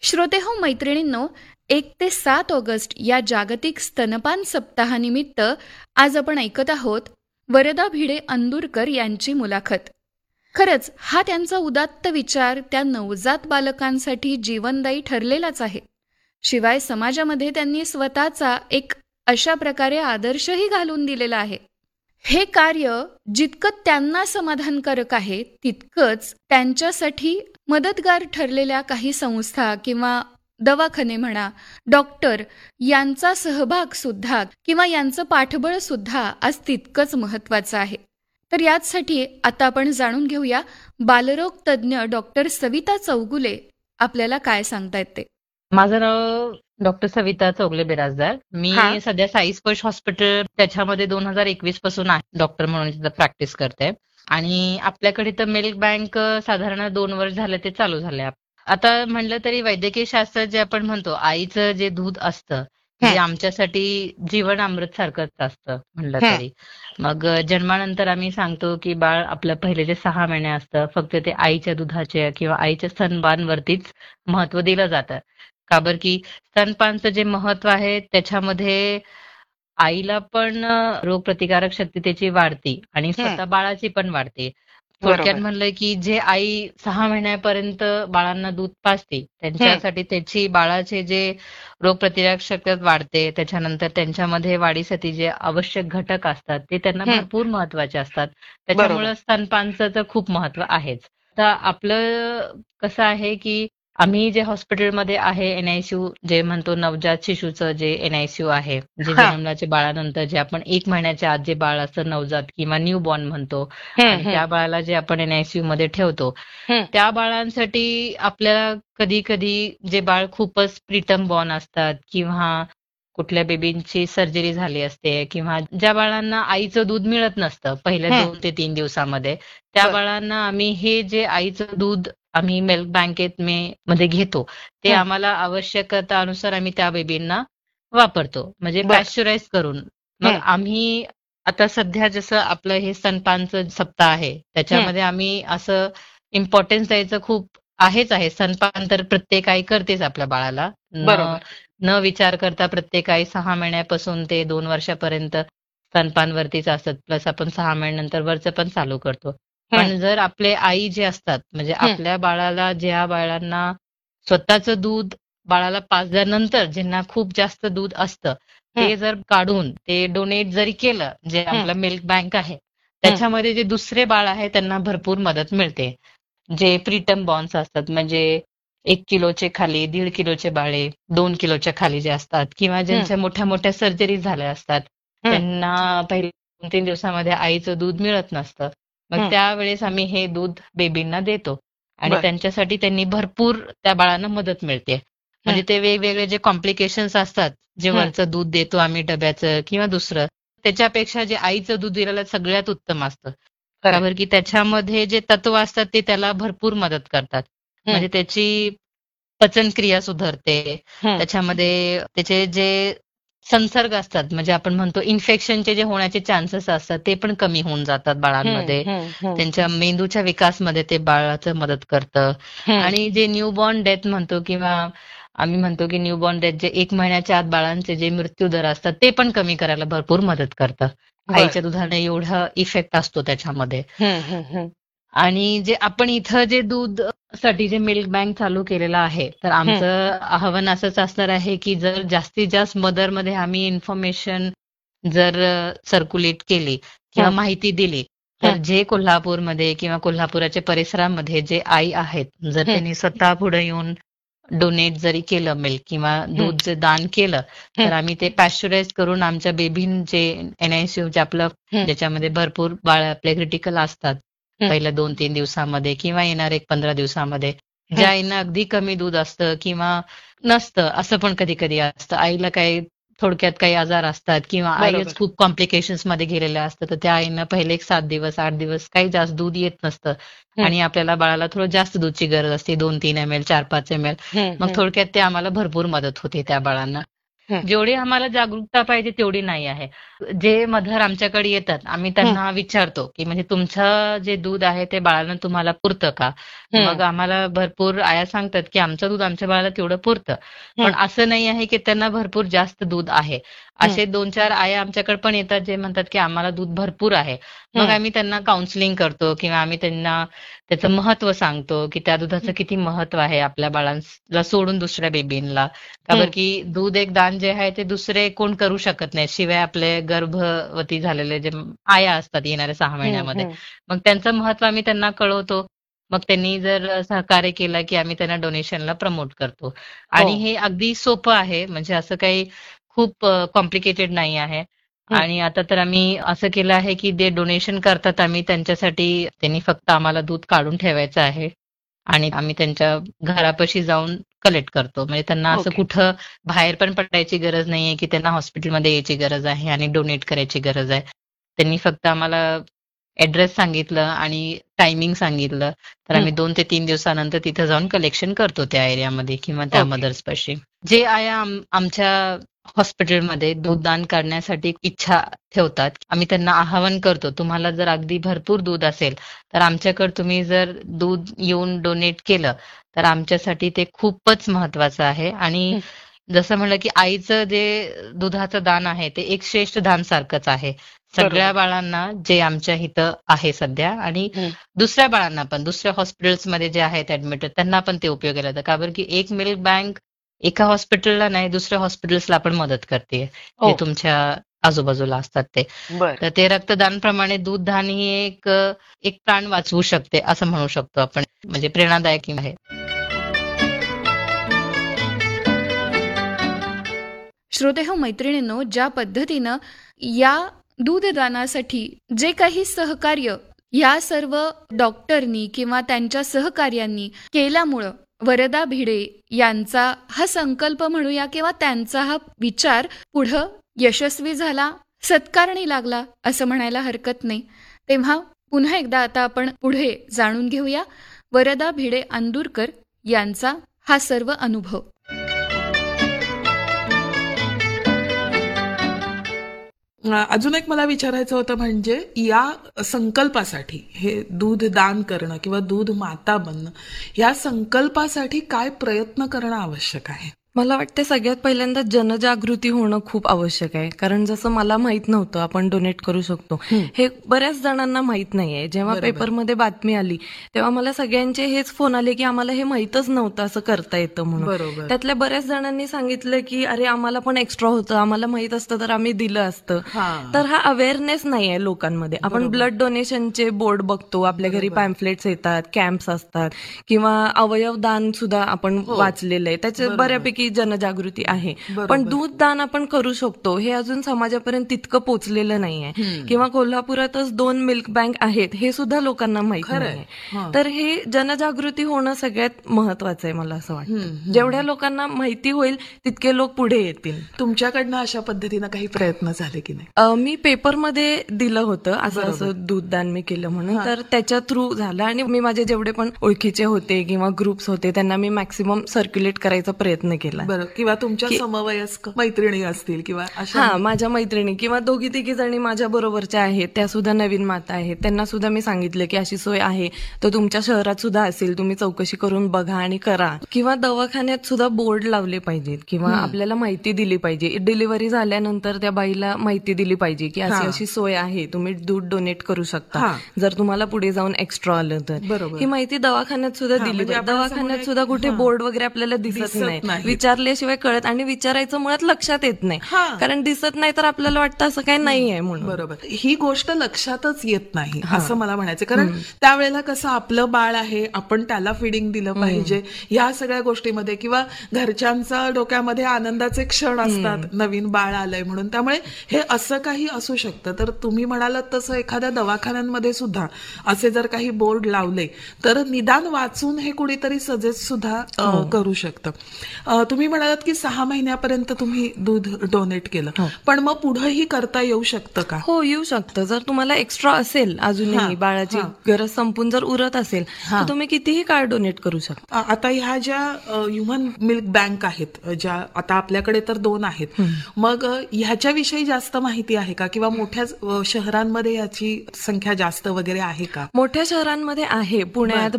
श्रोतेहो मैत्रिणींनो, 1 ते 7 ऑगस्ट या जागतिक स्तनपान सप्ताहानिमित्त आज आपण ऐकत आहोत वरदा भिडे अंदुरकर यांची मुलाखत. खरंच हा त्यांचा उदात्त विचार त्या नवजात बालकांसाठी जीवनदायी ठरलेलाच आहे. शिवाय समाजामध्ये त्यांनी स्वतःचा एक अशा प्रकारे आदर्शही घालून दिलेला आहे. हे कार्य जितकं त्यांना समाधानकारक आहे तितकंच त्यांच्यासाठी मदतगार ठरलेल्या काही संस्था किंवा दवाखाने म्हणा, डॉक्टर यांचा सहभाग सुद्धा किंवा यांचं पाठबळ सुद्धा आज तितकंच महत्वाचं आहे. तर याचसाठी आता आपण जाणून घेऊया बालरोग तज्ज्ञ डॉक्टर सविता चौगुले आपल्याला काय सांगतायत ते. माझं नाव डॉक्टर सविता चौगले बिराजदार. मी सध्या साई स्पर्श हॉस्पिटल त्याच्यामध्ये 2021 पासून आहे डॉक्टर म्हणून तिथं प्रॅक्टिस करते. आणि आपल्याकडे तर मिल्क बँक साधारण 2 वर्ष झाले ते चालू झाले. आता म्हणलं तरी वैद्यकीय शास्त्र जे आपण म्हणतो आईचं जे दूध असतं जे आमच्यासाठी जीवन अमृत सारखंच असतं म्हणलं तरी. मग जन्मानंतर आम्ही सांगतो की बाळ आपलं पहिले जे 6 महिने असतं फक्त ते आईच्या दुधाचे किंवा आईच्या स्तनपानवरतीच महत्व दिलं जातं. का बरं की स्तनपानचं जे महत्व आहे त्याच्यामध्ये आईला पण रोगप्रतिकारक शक्ती त्याची वाढते आणि स्वतः बाळाची पण वाढते. थोडक्यात म्हणलं की जे आई 6 महिन्यापर्यंत बाळांना दूध पाजते त्यांच्यासाठी त्याची बाळाचे जे रोगप्रतिकारक शक्ती वाढते, त्याच्यानंतर त्यांच्यामध्ये वाढीसाठी जे आवश्यक घटक असतात ते त्यांना भरपूर महत्वाचे असतात. त्याच्यामुळे स्तनपानचं तर खूप महत्व आहेच. आता आपलं कसं आहे की आम्ही जे हॉस्पिटलमध्ये आहे एनआयसीयू जे म्हणतो नवजात शिशूचं जे एनआयसीयू आहे जे जन्मल्याच्या बाळानंतर जे आपण 1 महिन्याच्या आत जे बाळ असतं नवजात किंवा न्यू बॉर्न म्हणतो आणि त्या बाळाला जे आपण एनआयसीयू मध्ये ठेवतो त्या बाळांसाठी आपल्याला कधी कधी जे बाळ खूपच प्रीटम बॉर्न असतात किंवा कुठल्या बेबींची सर्जरी झाली असते किंवा ज्या बाळांना आईचं दूध मिळत नसतं पहिल्या 2 ते 3 दिवसामध्ये त्या बाळांना आम्ही हे जे आईचं दूध आम्ही मिल्क बँकेत मध्ये घेतो ते आम्हाला आवश्यकतानुसार आम्ही त्या बेबींना वापरतो म्हणजे पॅश्चराईज करून. मग आम्ही आता सध्या जसं आपलं हे स्तनपानचं सप्ताह आहे त्याच्यामध्ये आम्ही असं इम्पॉर्टन्स द्यायचं खूप आहेच आहे. स्तनपान तर प्रत्येक आई करतेच आपल्या बाळाला न विचार करता प्रत्येक आई 6 महिन्यापासून ते 2 वर्षापर्यंत स्तनपानवरतीच असतात. प्लस आपण 6 महिन्यानंतर वरचं पण चालू करतो. पण जर आपले आई जे असतात म्हणजे आपल्या बाळाला ज्या बाळांना स्वतःचं दूध बाळाला पाजल्यानंतर ज्यांना खूप जास्त दूध असतं ते जर काढून ते डोनेट जरी केलं जे आपलं मिल्क बँक आहे त्याच्यामध्ये जे दुसरे बाळ आहे त्यांना भरपूर मदत मिळते. जे प्रीटम बॉर्न्स असतात म्हणजे 1 किलोचे खाली 1.5 किलोचे बाळे 2 किलोच्या खाली जे असतात किंवा ज्यांच्या मोठ्या मोठ्या सर्जरी झाल्या असतात त्यांना पहिल्या 2-3 दिवसामध्ये आईचं दूध मिळत नसतं. मग त्यावेळेस आम्ही हे दूध बेबींना देतो आणि त्यांच्यासाठी त्यांनी भरपूर त्या बाळांना मदत मिळते. म्हणजे ते वेगवेगळे जे कॉम्प्लिकेशन्स असतात जे वरचं दूध देतो आम्ही डब्याचं किंवा दुसरं त्याच्यापेक्षा जे आईचं दूध दिलेलं सगळ्यात उत्तम असतं. कारण की त्याच्यामध्ये जे तत्व असतात ते त्याला भरपूर मदत करतात. म्हणजे त्याची पचनक्रिया सुधारते. त्याच्यामध्ये त्याचे जे संसर्ग असतात म्हणजे आपण म्हणतो इन्फेक्शनचे जे होण्याचे चान्सेस असतात ते पण कमी होऊन जातात बाळांमध्ये. त्यांच्या मेंदूच्या विकासमध्ये ते बाळाचं मदत करतं. आणि जे न्यूबॉर्न डेथ म्हणतो किंवा आम्ही म्हणतो की न्यूबॉर्न डेथ जे 1 महिन्याच्या आत बाळांचे जे मृत्यू दर असतात ते पण कमी करायला भरपूर मदत करतं. आईच्या दुधाने एवढा इफेक्ट असतो त्याच्यामध्ये. आणि जे आपण इथं जे दूध साठी जे मिल्क बँक चालू केलेलं आहे तर आमचं आव्हान असंच असणार आहे की जर जास्तीत जास्त मदरमध्ये आम्ही इन्फॉर्मेशन जर सर्क्युलेट केली किंवा माहिती दिली तर जे कोल्हापूरमध्ये किंवा कोल्हापुराच्या परिसरामध्ये जे आई आहेत जर त्यांनी स्वतः पुढे येऊन डोनेट जरी केलं मिल्क किंवा दूध जर दान केलं तर आम्ही ते पॅश्चराईज करून आमच्या बेबींचे एनआयसीयू आपलं ज्याच्यामध्ये भरपूर बाळ आपले क्रिटिकल असतात पहिल्या 2-3 दिवसामध्ये किंवा येणार 15 दिवसामध्ये ज्या आईना अगदी कमी दूध असतं किंवा नसतं असं पण कधी कधी असतं. आईला काही थोडक्यात काही आजार असतात किंवा आईच खूप कॉम्प्लिकेशन्स मध्ये गेलेल्या असतात तर त्या आईनं पहिले 7 दिवस 8 दिवस काही जास्त दूध येत नसतं आणि आपल्याला बाळाला थोडं जास्त दूधची गरज असते 2-3 ml 4-5 ml. मग थोडक्यात ते आम्हाला भरपूर मदत होते त्या बाळांना. जेवढी आम्हाला जागरूकता पाहिजे तेवढी नाही आहे. जे मदर आमच्याकडे येतात आम्ही त्यांना विचारतो की म्हणजे तुमचं जे दूध आहे ते बाळाला तुम्हाला पुरतं का? मग आम्हाला भरपूर आया सांगतात की आमचं दूध आमच्या बाळाला तेवढं पुरतं. पण असं नाही आहे की त्यांना भरपूर जास्त दूध आहे. असे 2-4 आया आमच्याकडे पण येतात जे म्हणतात की आम्हाला दूध भरपूर आहे. मग आम्ही त्यांना काउन्सिलिंग करतो किंवा आम्ही त्यांना त्याचं महत्व सांगतो की त्या दुधाचं किती महत्व आहे आपल्या बाळांना सोडून दुसऱ्या बेबींना. का बरं की दूध एक दान जे आहे ते दुसरे कोण करू शकत नाही शिवाय आपले गर्भवती झालेले जे आया असतात येणाऱ्या 6 महिन्यामध्ये. मग त्यांचं महत्व आम्ही त्यांना कळवतो. मग त्यांनी जर सहकार्य केलं की आम्ही त्यांना डोनेशनला प्रमोट करतो. आणि हे अगदी सोपं आहे म्हणजे असं काही खूप कॉम्प्लिकेटेड नाही आहे. आणि आता तर आम्ही असं केलं आहे की जे डोनेशन करतात आम्ही त्यांच्यासाठी त्यांनी फक्त आम्हाला दूध काढून ठेवायचं आहे आणि आम्ही त्यांच्या घरापाशी जाऊन कलेक्ट करतो. म्हणजे त्यांना असं कुठं बाहेर पण पडायची गरज नाहीये की त्यांना हॉस्पिटलमध्ये यायची गरज आहे आणि डोनेट करायची गरज आहे. त्यांनी फक्त आम्हाला ऍड्रेस सांगितलं आणि टायमिंग सांगितलं तर आम्ही 2 ते 3 दिवसानंतर तिथं जाऊन कलेक्शन करतो त्या एरियामध्ये किंवा त्या मदर्सपाशी. जे आया आमच्या हॉस्पिटलमध्ये दूध दान करण्यासाठी इच्छा ठेवतात आम्ही त्यांना आवाहन करतो तुम्हाला जर अगदी भरपूर दूध असेल तर आमच्याकडे तुम्ही जर दूध येऊन डोनेट केलं तर आमच्यासाठी ते खूपच महत्वाचं आहे. आणि जसं म्हणलं की आईचं जे दुधाचं दान आहे ते एक श्रेष्ठ दान सारखंच आहे सगळ्या बाळांना जे आमच्या इथं आहे सध्या आणि दुसऱ्या बाळांना पण दुसऱ्या हॉस्पिटल्समध्ये जे आहेत ऍडमिटेड त्यांना पण ते उपयोगाला येतं. का बरं की एक मिल्क बँक एका हॉस्पिटलला नाही दुसऱ्या हॉस्पिटल्सला पण मदत करते जे तुमच्या आजूबाजूला असतात ते. तर ते रक्तदानप्रमाणे दूध दान ही एक प्राण वाचवू शकते असं म्हणू शकतो आपण. म्हणजे प्रेरणादायक आहे. श्रोतेहो मैत्रिणींनो, ज्या पद्धतीनं या दूधदानासाठी जे काही सहकार्य या सर्व डॉक्टरनी किंवा त्यांच्या सहकार्यांनी केल्यामुळं वरदा भिडे यांचा हा संकल्प म्हणूया किंवा त्यांचा हा विचार पुढं यशस्वी झाला, सत्कारणी लागला असं म्हणायला हरकत नाही. तेव्हा पुन्हा एकदा आता आपण पुढे जाणून घेऊया वरदा भिडे अंदुरकर यांचा हा सर्व अनुभव. अजून एक मला विचारायचं होतं म्हणजे या संकल्पासाठी हे दूध दान करणं किंवा दूध माता बनणं या संकल्पासाठी काय प्रयत्न करणं आवश्यक आहे? मला वाटतं सगळ्यात पहिल्यांदा जनजागृती होणं खूप आवश्यक आहे. कारण जसं मला माहित नव्हतं आपण डोनेट करू शकतो हे बऱ्याच जणांना माहित नाहीये. जेव्हा पेपरमध्ये बातमी आली तेव्हा मला सगळ्यांचे हेच फोन आले की आम्हाला हे माहितच नव्हतं असं करता येतं म्हणून. त्यातल्या बऱ्याच जणांनी सांगितलं की अरे आम्हाला पण एक्स्ट्रा होतं, आम्हाला माहित असतं तर आम्ही दिलं असतं. तर हा अवेअरनेस नाही आहे लोकांमध्ये. आपण ब्लड डोनेशनचे बोर्ड बघतो, आपल्या घरी पॅम्फलेट्स येतात, कॅम्प्स असतात किंवा अवयव दान सुद्धा आपण वाचलेलं आहे, त्याचे बऱ्यापैकी जनजागृती आहे. पण दूध दान आपण करू शकतो हे अजून समाजापर्यंत तितकं पोचलेलं नाहीये. किंवा कोल्हापुरातच 2 मिल्क बँक आहेत हे सुद्धा लोकांना माहित नाही. तर हे जनजागृती होणं सगळ्यात महत्वाचं आहे मला असं वाटतं. जेवढ्या लोकांना माहिती होईल तितके लोक पुढे येतील. तुमच्याकडनं अशा पद्धतीनं काही प्रयत्न झाले की नाही? मी पेपरमध्ये दिलं होतं असं दूधदान मी केलं म्हणून, तर त्याच्या थ्रू झालं. आणि मी माझे जेवढे पण ओळखीचे होते किंवा ग्रुप्स होते त्यांना मी मॅक्सिमम सर्क्युलेट करायचा प्रयत्न केला. बरं, किंवा तुमच्या समवयस्क मैत्रिणी असतील किंवा अशा माझ्या मैत्रिणी किंवा 2-3 जणी माझ्या बरोबरच्या आहेत त्या सुद्धा नवीन माता आहेत, त्यांना सुद्धा मी सांगितलं की अशी सोय आहे तर तुमच्या शहरात सुद्धा असेल, तुम्ही चौकशी करून बघा आणि करा. किंवा दवाखान्यात सुद्धा बोर्ड लावले पाहिजेत किंवा आपल्याला माहिती दिली पाहिजे. डिलिव्हरी झाल्यानंतर त्या बाईला माहिती दिली पाहिजे की अशी अशी सोय आहे, तुम्ही दूध डोनेट करू शकता जर तुम्हाला पुढे जाऊन एक्स्ट्रा आलं तर. ही माहिती दवाखान्यात सुद्धा दिली पाहिजे. दवाखान्यात सुद्धा कुठे बोर्ड वगैरे आपल्याला दिसत नाही, विचारल्याशिवाय कळत, आणि विचारायचं मुळात लक्षात येत नाही कारण दिसत नाही तर आपल्याला वाटतं असं काही नाहीये म्हणून. बरोबर, ही गोष्ट लक्षातच येत नाही असं मला म्हणायचं. कारण त्यावेळेला कसं आपलं बाळ आहे, आपण त्याला फिडिंग दिलं पाहिजे ह्या सगळ्या गोष्टीमध्ये, किंवा घरच्यांचा डोक्यामध्ये आनंदाचे क्षण असतात नवीन बाळ आलंय म्हणून. त्यामुळे हे असं काही असू शकतं. तर तुम्ही म्हणालात तसं एखाद्या दवाखान्यांमध्ये सुद्धा असे जर काही बोर्ड लावले तर निदान वाचून हे कुणीतरी सजेस्ट सुद्धा करू शकतं. तुम्ही म्हणालात की 6 महिन्यापर्यंत तुम्ही दूध डोनेट केलं, पण मग पुढेही करता येऊ शकतं का? हो, येऊ शकतं. जर तुम्हाला एक्स्ट्रा असेल अजूनही बाळाची गरज संपून जर उरत असेल तर तुम्ही कितीही काळ डोनेट करू शकता. आता ह्या ज्या ह्युमन मिल्क बँक आहेत, ज्या आता आपल्याकडे तर 2 आहेत, मग ह्याच्याविषयी जास्त माहिती आहे का, किंवा मोठ्या शहरांमध्ये याची संख्या जास्त वगैरे आहे का? मोठ्या शहरांमध्ये आहे. पुण्यात,